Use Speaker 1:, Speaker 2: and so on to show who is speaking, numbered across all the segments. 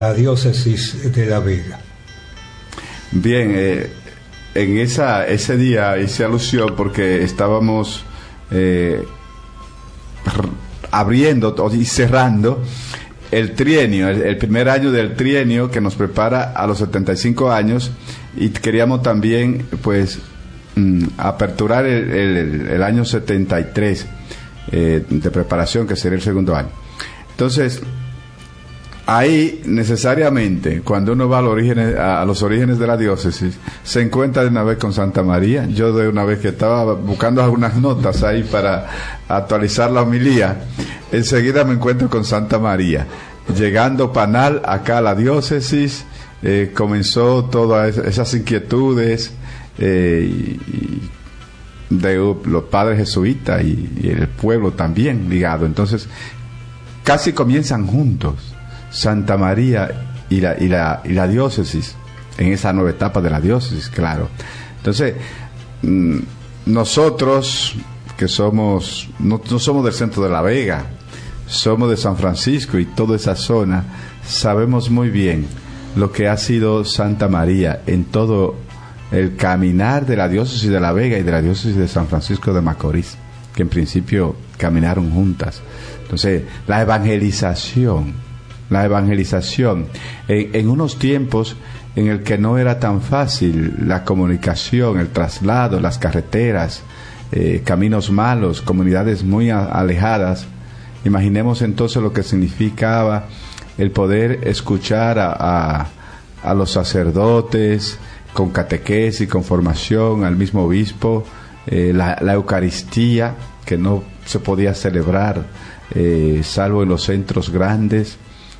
Speaker 1: la diócesis de La Vega.
Speaker 2: Bien, en ese día hice alusión porque estábamos abriendo y cerrando el trienio, el primer año del trienio que nos prepara a los 75 años, y queríamos también pues aperturar el año 73 de preparación, que sería el segundo año. Entonces, ahí necesariamente, cuando uno va a los orígenes de la diócesis, se encuentra de una vez con Santa María. Yo de una vez que estaba buscando algunas notas ahí para actualizar la homilía, enseguida me encuentro con Santa María. Llegando Panal acá a la diócesis, comenzó todas esas inquietudes de los padres jesuitas y el pueblo también ligado. Entonces, casi comienzan juntos Santa María y la diócesis, en esa nueva etapa de la diócesis, claro. Entonces, nosotros que somos, no somos del centro de La Vega, somos de San Francisco y toda esa zona, sabemos muy bien lo que ha sido Santa María en todo el caminar de la diócesis de La Vega y de la diócesis de San Francisco de Macorís, que en principio caminaron juntas. Entonces, la evangelización en unos tiempos en el que no era tan fácil la comunicación, el traslado, las carreteras, caminos malos, comunidades muy alejadas. Imaginemos entonces lo que significaba el poder escuchar a los sacerdotes con catequesis, con formación, al mismo obispo, la Eucaristía, que no se podía celebrar salvo en los centros grandes,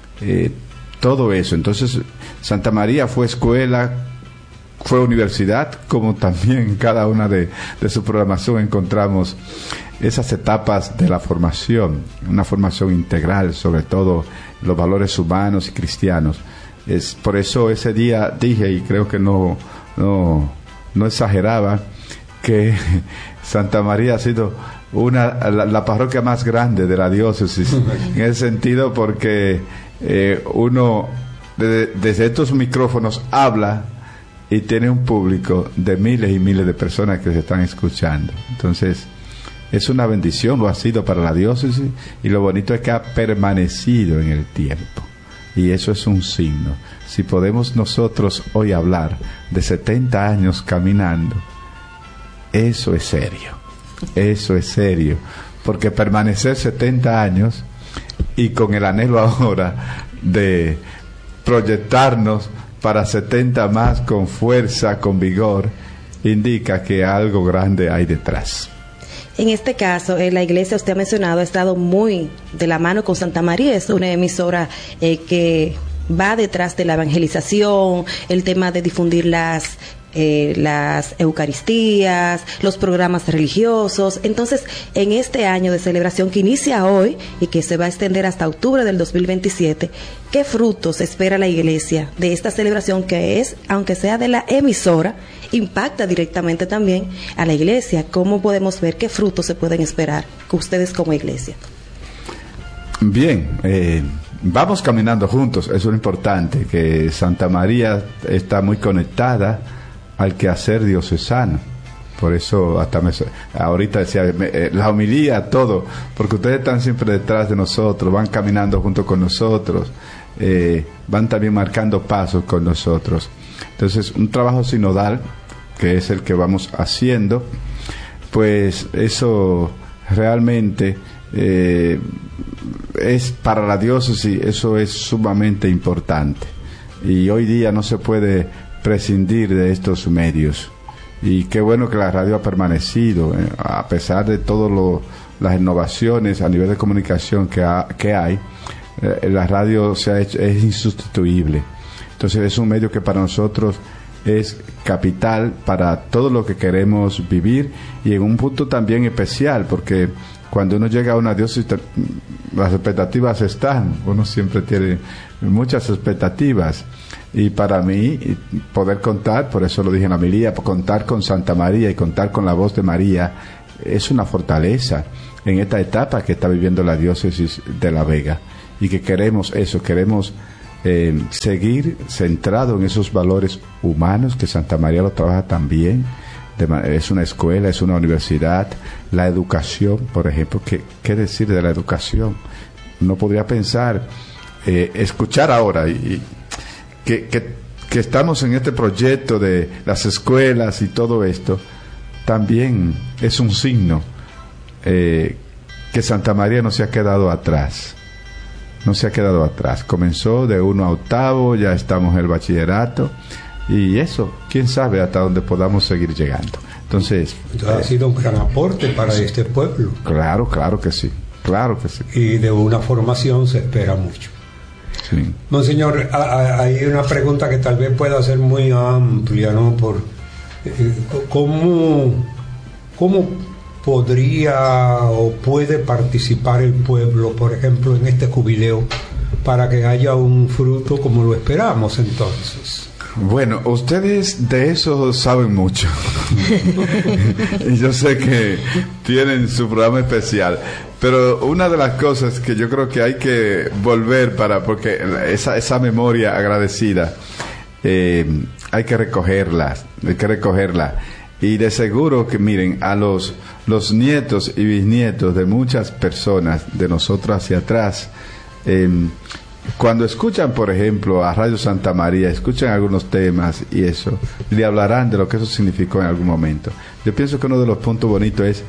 Speaker 2: todo eso. Entonces, Santa María fue escuela, fue universidad, como también en cada una de su programación encontramos esas etapas de la formación, una formación integral, sobre todo los valores humanos y cristianos. Es por eso ese día dije, y creo que no exageraba, que Santa María ha sido la parroquia más grande de la diócesis, en ese sentido, porque uno desde estos micrófonos habla y tiene un público de miles y miles de personas que se están escuchando. Entonces, es una bendición, lo ha sido para la diócesis, y lo bonito es que ha permanecido en el tiempo, y eso es un signo. Si podemos nosotros hoy hablar de 70 años caminando, eso es serio, porque permanecer 70 años y con el anhelo ahora de proyectarnos para 70 más con fuerza, con vigor, indica que algo grande hay detrás.
Speaker 3: En este caso, la iglesia, usted ha mencionado, ha estado muy de la mano con Santa María. Es una emisora que va detrás de la evangelización, el tema de difundir las Eucaristías, los programas religiosos. Entonces, en este año de celebración que inicia hoy y que se va a extender hasta octubre del 2027, ¿qué frutos espera la iglesia de esta celebración que es, aunque sea de la emisora, impacta directamente también a la iglesia? ¿Cómo podemos ver qué frutos se pueden esperar ustedes como iglesia?
Speaker 2: Bien, vamos caminando juntos. Eso es lo importante, que Santa María está muy conectada al quehacer diocesano. Por eso ahorita decía la homilía, todo, porque ustedes están siempre detrás de nosotros, van caminando junto con nosotros, van también marcando pasos con nosotros. Entonces, un trabajo sinodal, que es el que vamos haciendo, pues eso realmente es para la diócesis, eso es sumamente importante, y hoy día no se puede prescindir de estos medios. Y qué bueno que la radio ha permanecido, a pesar de todas las innovaciones a nivel de comunicación que hay, la radio es insustituible. Entonces es un medio que para nosotros es capital para todo lo que queremos vivir, y en un punto también especial, porque cuando uno llega a una diócesis, las expectativas están, uno siempre tiene muchas expectativas, y para mí poder contar, por eso lo dije en la homilía, contar con Santa María y contar con la voz de María es una fortaleza en esta etapa que está viviendo la diócesis de La Vega, y que queremos eso, queremos seguir centrado en esos valores humanos que Santa María lo trabaja también. Es una escuela, es una universidad. La educación, por ejemplo, ¿qué decir de la educación? Uno podría pensar, escuchar ahora que estamos en este proyecto de las escuelas y todo esto, también es un signo que Santa María no se ha quedado atrás. No se ha quedado atrás. Comenzó de 1 a 8, ya estamos en el bachillerato, y eso, quién sabe hasta dónde podamos seguir llegando. Entonces
Speaker 1: ha sido un gran aporte para este pueblo.
Speaker 2: Claro que sí, claro que sí.
Speaker 1: Y de una formación se espera mucho.
Speaker 2: Sí.
Speaker 1: Monseñor, hay una pregunta que tal vez pueda ser muy amplia, ¿no? ¿Cómo podría o puede participar el pueblo, por ejemplo, en este jubileo, para que haya un fruto como lo esperamos entonces?
Speaker 2: Bueno, ustedes de eso saben mucho. Y yo sé que tienen su programa especial, pero una de las cosas que yo creo que hay que volver porque esa memoria agradecida, hay que recogerla. Y de seguro que, miren, a los nietos y bisnietos de muchas personas, de nosotros hacia atrás, cuando escuchan, por ejemplo, a Radio Santa María, escuchan algunos temas y eso, le hablarán de lo que eso significó en algún momento. Yo pienso que uno de los puntos bonitos es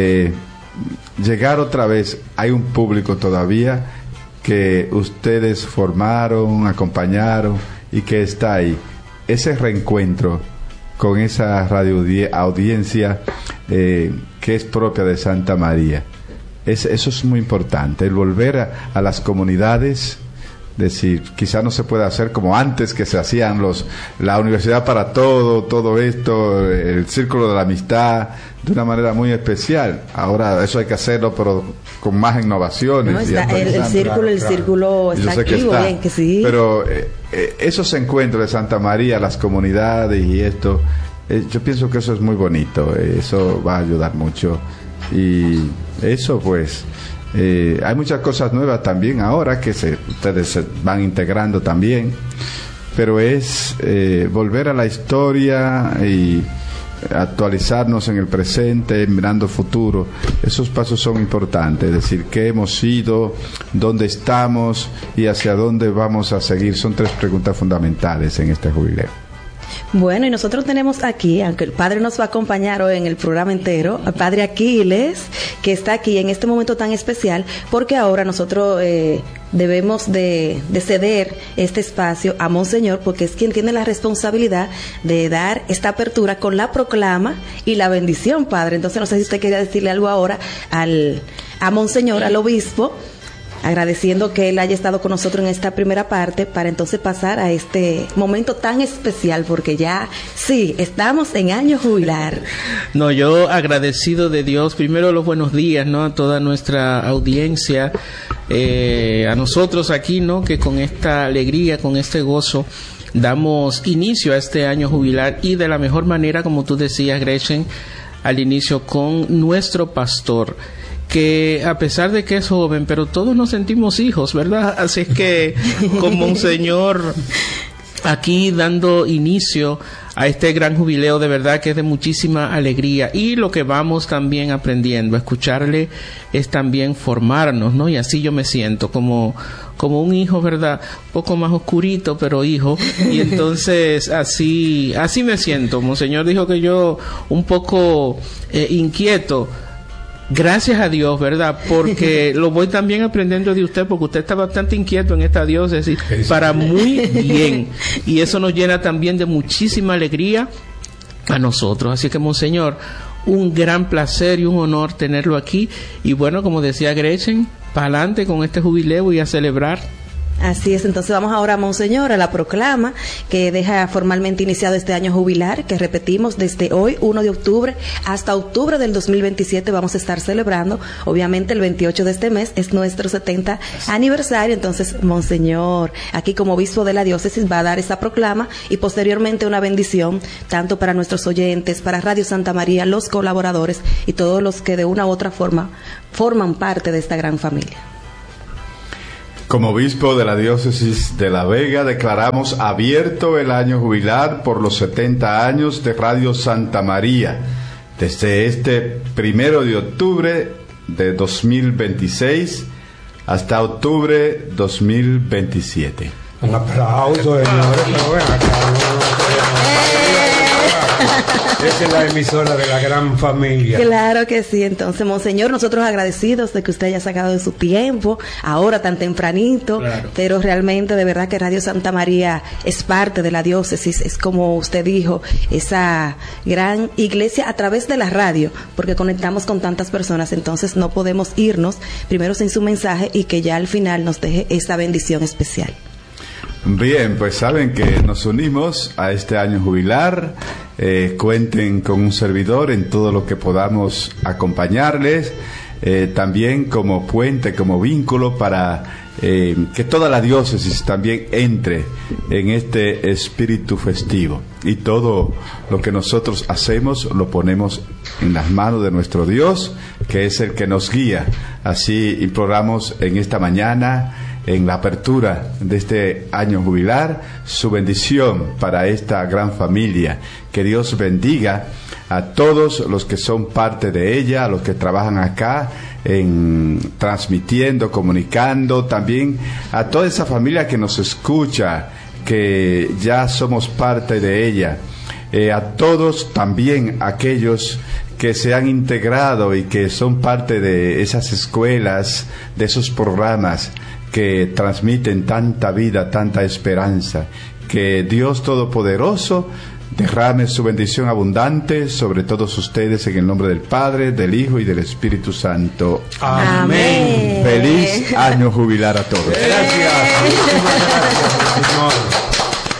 Speaker 2: llegar otra vez. Hay un público todavía que ustedes formaron, acompañaron y que está ahí. Ese reencuentro con esa radio audiencia que es propia de Santa María. Eso es muy importante, el volver a las comunidades. Decir, quizá no se puede hacer como antes, que se hacían la universidad para todo esto, el círculo de la amistad, de una manera muy especial. Ahora eso hay que hacerlo, pero con más innovaciones.
Speaker 3: No, el círculo está activo, bien que sí.
Speaker 2: Pero esos encuentros de Santa María, las comunidades y esto, yo pienso que eso es muy bonito, eso va a ayudar mucho. Y eso pues... hay muchas cosas nuevas también ahora que ustedes se van integrando también, pero es volver a la historia y actualizarnos en el presente, mirando futuro. Esos pasos son importantes, es decir, qué hemos sido, dónde estamos y hacia dónde vamos a seguir. Son 3 preguntas fundamentales en este jubileo.
Speaker 3: Bueno, y nosotros tenemos aquí, aunque el padre nos va a acompañar hoy en el programa entero, al padre Aquiles, que está aquí en este momento tan especial, porque ahora nosotros debemos de ceder este espacio a Monseñor, porque es quien tiene la responsabilidad de dar esta apertura con la proclama y la bendición, padre. Entonces no sé si usted quería decirle algo ahora a Monseñor, al obispo, agradeciendo que él haya estado con nosotros en esta primera parte, para entonces pasar a este momento tan especial, porque ya sí, estamos en año jubilar.
Speaker 4: No, yo agradecido de Dios, primero los buenos días, ¿no?, a toda nuestra audiencia, a nosotros aquí, ¿no?, que con esta alegría, con este gozo, damos inicio a este año jubilar, y de la mejor manera, como tú decías, Gretchen, al inicio con nuestro pastor, que a pesar de que es joven, pero todos nos sentimos hijos, ¿verdad? Así es que, como un señor aquí dando inicio a este gran jubileo, de verdad que es de muchísima alegría, y lo que vamos también aprendiendo, a escucharle, es también formarnos, ¿no? Y así yo me siento como un hijo, ¿verdad? Un poco más oscurito, pero hijo, y entonces así me siento. Monseñor dijo que yo un poco inquieto. Gracias a Dios, ¿verdad? Porque lo voy también aprendiendo de usted, porque usted está bastante inquieto en esta diócesis, para muy bien. Y eso nos llena también de muchísima alegría a nosotros. Así que, Monseñor, un gran placer y un honor tenerlo aquí. Y bueno, como decía Gretchen, para adelante con este jubileo y a celebrar.
Speaker 3: Así es, entonces vamos ahora, Monseñor, a la proclama que deja formalmente iniciado este año jubilar, que repetimos, desde hoy, 1 de octubre, hasta octubre del 2027 vamos a estar celebrando. Obviamente el 28 de este mes es nuestro 70 aniversario, entonces, Monseñor, aquí como obispo de la diócesis, va a dar esa proclama y posteriormente una bendición, tanto para nuestros oyentes, para Radio Santa María, los colaboradores y todos los que de una u otra forma forman parte de esta gran familia.
Speaker 2: Como obispo de la diócesis de La Vega, declaramos abierto el año jubilar por los 70 años de Radio Santa María, desde este 1 de octubre de 2026 hasta octubre 2027.
Speaker 1: Un aplauso, señores. Esa es la emisora de la gran familia.
Speaker 3: Claro que sí. Entonces, Monseñor, nosotros agradecidos de que usted haya sacado de su tiempo, ahora tan tempranito, claro. Pero realmente, de verdad que Radio Santa María es parte de la diócesis, es como usted dijo, esa gran iglesia a través de la radio, porque conectamos con tantas personas, entonces no podemos irnos primero sin su mensaje y que ya al final nos deje esa bendición especial.
Speaker 2: Bien, pues saben que nos unimos a este año jubilar. Cuenten con un servidor en todo lo que podamos acompañarles, también como puente, como vínculo para que toda la diócesis también entre en este espíritu festivo. Y todo lo que nosotros hacemos lo ponemos en las manos de nuestro Dios, que es el que nos guía. Así imploramos en esta mañana, en la apertura de este año jubilar, su bendición para esta gran familia. Que Dios bendiga a todos los que son parte de ella, a los que trabajan acá, transmitiendo, comunicando, también a toda esa familia que nos escucha, que ya somos parte de ella, a todos también aquellos que se han integrado y que son parte de esas escuelas, de esos programas que transmiten tanta vida, tanta esperanza. Que Dios Todopoderoso derrame su bendición abundante sobre todos ustedes en el nombre del Padre, del Hijo y del Espíritu Santo.
Speaker 3: Amén.
Speaker 2: Feliz año jubilar a todos.
Speaker 1: Gracias. Muchísimas gracias, señor.